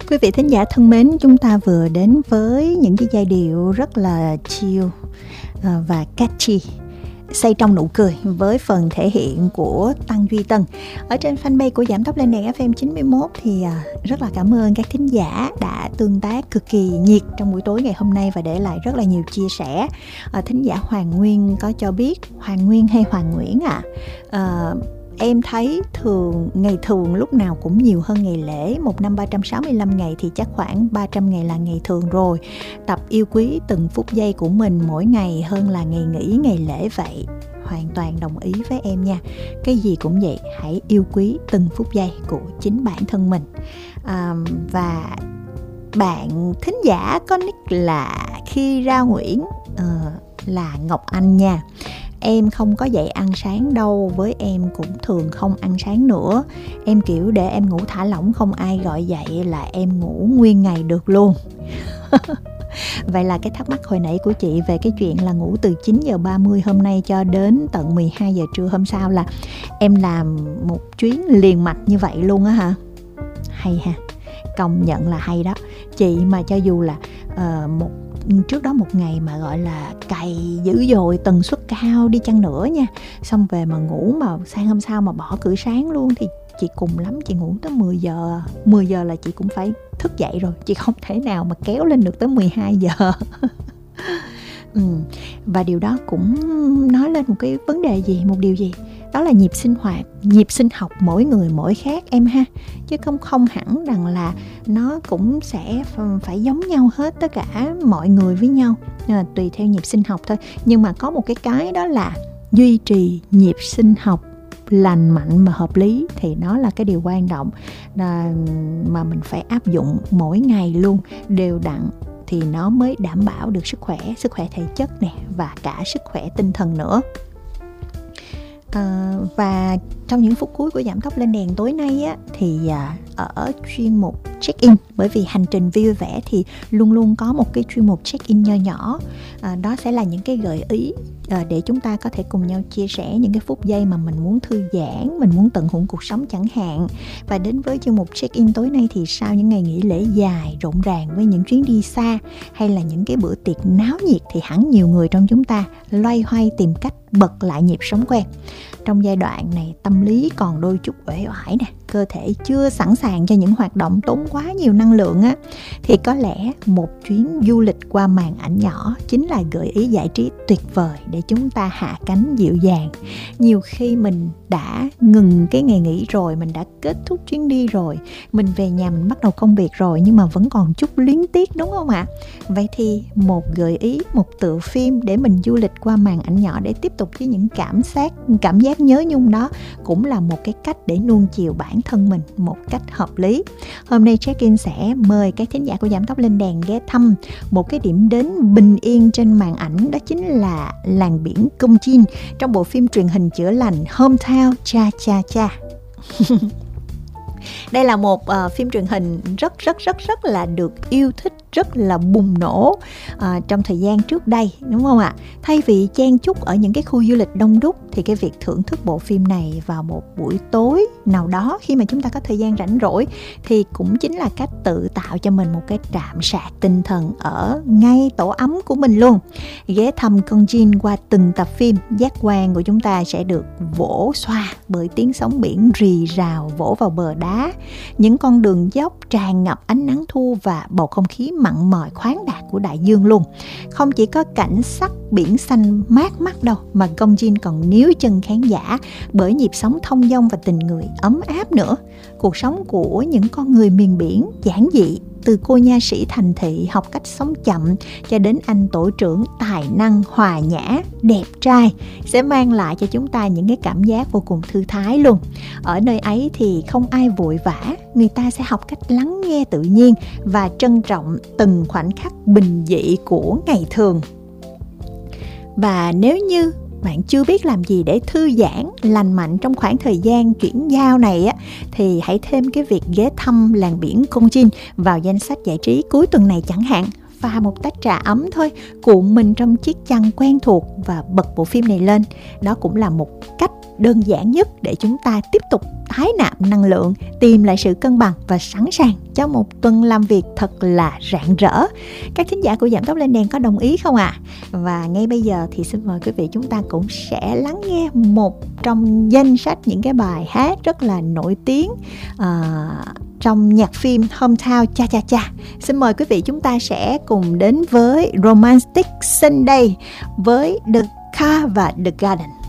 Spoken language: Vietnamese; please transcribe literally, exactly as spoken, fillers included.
Quý vị thính giả thân mến, chúng ta vừa đến với những cái giai điệu rất là chill và catchy, say trong nụ cười với phần thể hiện của Tăng Duy Tân. Ở trên fanpage của Giảm Tốc Lên Đèn ép em chín mươi mốt thì rất là cảm ơn các thính giả đã tương tác cực kỳ nhiệt trong buổi tối ngày hôm nay và để lại rất là nhiều chia sẻ. Thính giả Hoàng Nguyên có cho biết, Hoàng Nguyên hay Hoàng Nguyễn ạ? À? À, Em thấy thường ngày thường lúc nào cũng nhiều hơn ngày lễ. Một năm ba trăm sáu mươi lăm ngày thì chắc khoảng ba trăm ngày là ngày thường rồi. Tập yêu quý từng phút giây của mình mỗi ngày hơn là ngày nghỉ ngày lễ vậy. Hoàn toàn đồng ý với em nha. Cái gì cũng vậy, hãy yêu quý từng phút giây của chính bản thân mình. à, Và bạn thính giả có nick là Khi Ra Nguyễn, uh, là Ngọc Anh nha. Em không có dậy ăn sáng đâu, với em cũng thường không ăn sáng nữa. Em kiểu để em ngủ thả lỏng, không ai gọi dậy là em ngủ nguyên ngày được luôn. Vậy là cái thắc mắc hồi nãy của chị về cái chuyện là ngủ từ chín giờ ba mươi hôm nay cho đến tận mười hai giờ trưa hôm sau là em làm một chuyến liền mạch như vậy luôn á hả? Hay ha, công nhận là hay đó. Chị mà cho dù là uh, một trước đó một ngày mà gọi là cày dữ dội, tần suất cao đi chăng nữa nha, xong về mà ngủ mà sang hôm sau mà bỏ cửa sáng luôn thì chị cùng lắm chị ngủ tới mười giờ. Mười giờ là chị cũng phải thức dậy rồi, chị không thể nào mà kéo lên được tới mười hai giờ. ừ. Và điều đó cũng nói lên một cái vấn đề gì, một điều gì đó là nhịp sinh hoạt, nhịp sinh học mỗi người mỗi khác em ha. Chứ không không hẳn rằng là nó cũng sẽ phải giống nhau hết tất cả mọi người với nhau, à, tùy theo nhịp sinh học thôi. Nhưng mà có một cái cái đó là duy trì nhịp sinh học lành mạnh mà hợp lý thì nó là cái điều quan trọng à, mà mình phải áp dụng mỗi ngày luôn, đều đặn thì nó mới đảm bảo được sức khỏe, sức khỏe thể chất nè và cả sức khỏe tinh thần nữa. À, và trong những phút cuối của Giảm Tốc Lên Đèn tối nay á, thì à, ở chuyên mục check-in, bởi vì hành trình vui vẻ thì luôn luôn có một cái chuyên mục check-in nho nhỏ, à, đó sẽ là những cái gợi ý à, để chúng ta có thể cùng nhau chia sẻ những cái phút giây mà mình muốn thư giãn, mình muốn tận hưởng cuộc sống chẳng hạn. Và đến với chuyên mục check-in tối nay thì sau những ngày nghỉ lễ dài rộn ràng với những chuyến đi xa hay là những cái bữa tiệc náo nhiệt thì hẳn nhiều người trong chúng ta loay hoay tìm cách bật lại nhịp sống quen. Trong giai đoạn này tâm lý còn đôi chút uể oải nè, cơ thể chưa sẵn sàng cho những hoạt động tốn quá nhiều năng lượng á, thì có lẽ một chuyến du lịch qua màn ảnh nhỏ chính là gợi ý giải trí tuyệt vời để chúng ta hạ cánh dịu dàng. Nhiều khi mình đã ngừng cái ngày nghỉ rồi, mình đã kết thúc chuyến đi rồi, mình về nhà mình bắt đầu công việc rồi nhưng mà vẫn còn chút luyến tiếc, đúng không ạ? Vậy thì một gợi ý, một tựa phim để mình du lịch qua màn ảnh nhỏ để tiếp tục với những cảm giác cảm giác nhớ nhung đó cũng là một cái cách để nuông chiều bản thân mình một cách hợp lý. Hôm nay check-in sẽ mời các thính giả của Giảm Tốc Lên Đèn ghé thăm một cái điểm đến bình yên trên màn ảnh, đó chính là làng biển Công Chin trong bộ phim truyền hình chữa lành Hometown Cha Cha Cha. Đây là một uh, phim truyền hình rất rất rất rất là được yêu thích, rất là bùng nổ uh, trong thời gian trước đây, đúng không ạ? Thay vì chen chúc ở những cái khu du lịch đông đúc thì cái việc thưởng thức bộ phim này vào một buổi tối nào đó khi mà chúng ta có thời gian rảnh rỗi thì cũng chính là cách tự tạo cho mình một cái trạm sạc tinh thần ở ngay tổ ấm của mình luôn. Ghé thăm Công Chin qua từng tập phim, giác quan của chúng ta sẽ được vỗ xoa bởi tiếng sóng biển rì rào vỗ vào bờ đá, những con đường dốc tràn ngập ánh nắng thu và bầu không khí mặn mòi khoáng đạt của đại dương luôn. Không chỉ có cảnh sắc biển xanh mát mắt đâu, mà Công Chin còn níu chân khán giả bởi nhịp sống thông dong và tình người ấm áp nữa. Cuộc sống của những con người miền biển giản dị, từ cô nha sĩ thành thị học cách sống chậm cho đến anh tổ trưởng tài năng, hòa nhã, đẹp trai sẽ mang lại cho chúng ta những cái cảm giác vô cùng thư thái luôn. Ở nơi ấy thì không ai vội vã, người ta sẽ học cách lắng nghe tự nhiên và trân trọng từng khoảnh khắc bình dị của ngày thường. Và nếu như bạn chưa biết làm gì để thư giãn, lành mạnh trong khoảng thời gian chuyển giao này á, thì hãy thêm cái việc ghé thăm làng biển Công Chin vào danh sách giải trí cuối tuần này chẳng hạn. pha một tách trà ấm thôi, cuộn mình trong chiếc chăn quen thuộc và bật bộ phim này lên. Đó cũng là một cách đơn giản nhất để chúng ta tiếp tục tái nạp năng lượng, tìm lại sự cân bằng và sẵn sàng cho một tuần làm việc thật là rạng rỡ. Các thính giả của Giảm Tốc Lên Đèn có đồng ý không ạ? À? Và ngay bây giờ thì xin mời quý vị chúng ta cũng sẽ lắng nghe một trong danh sách những cái bài hát rất là nổi tiếng uh, trong nhạc phim Hometown Cha Cha Cha. Xin mời quý vị chúng ta sẽ cùng đến với Romantic Sunday với The Car và The Garden.